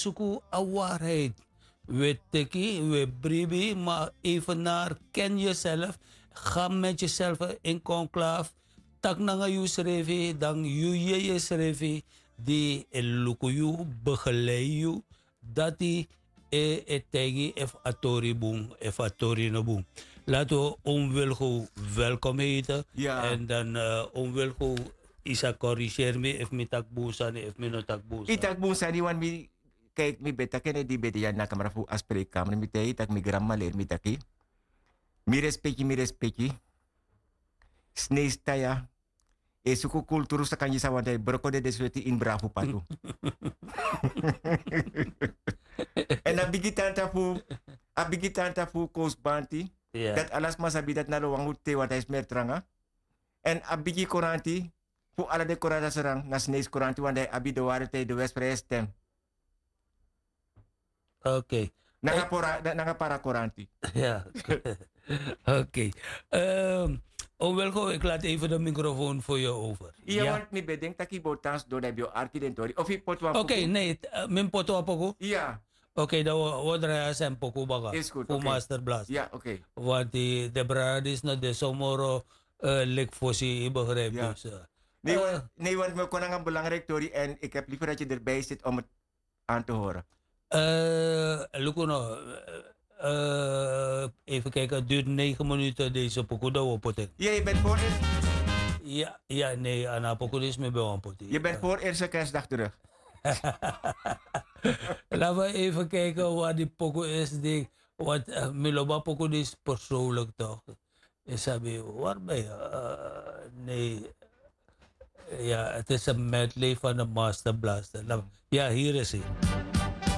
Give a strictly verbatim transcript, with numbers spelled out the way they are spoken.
suku a waarheid. We teki, we bribi, maar even naar ken jezelf. Ga met jezelf in conclave. Tak nanga you schrevi, dan you je je schrevi. Die luku you, begeleid you. Dat die e etegi ef atori boom, ef atori no boom. Laten we onwilgo welkom heten. Ja. En dan uh, onwilgo isa corrigeer me if mi tak busan, if mi no tak busan. Itak busa ni wan mi kijk mi beta kene di beta yan na kamera fu asprek kamer mi tei tak mi gramma ler mi taki. Mi respecti mi respecti. Sneis taya. E suku kulturu sa kanyi sa wante broko de desweti in bravo patu. En abigi tanta fu abigi tanta fu kos banti. Yeah. Dat alas masabi dat na lo wangu te wat is mer tranga. En abigi koranti fu ala de korata serang na sneis koranti wande abi de ware te de wespre stem. Oké. Okay. Nanga pora nanga para koranti. Ja. Oké. Okay. Um, oh, welkom, ik laat even de microfoon voor je over. Iya ja, want mi bedeng taki botans do de bio arkidentori. Of i potwa. Oké, okay, nee, uh, min potwa poko. Iya. Oké, okay, dan worden we zijn poko baga. Is goed. Voor Okay. Master Blast. Ja, oké. Okay. Want die de bradis na de somoro uh, lik fosi begrijp ja. dus. Uh, nee, uh, nee, want we konden een belangrijk tori en ik heb liever dat je erbij zit om het aan te horen. Uh, Lukuno, uh, even kijken, het duurt negen minuten deze poko dat we poten. Ja, je bent voor eerst. Ja, ja, nee, aan poko is me bij een poten. Je bent voor eerste kerstdag terug. Laten we even kijken wat die poko is. Die, wat uh, Miloba poko is persoonlijk toch. Is hij waarbij? Uh, nee. Ja, het is een medley van de Master Blaster. Ja, hier is hij.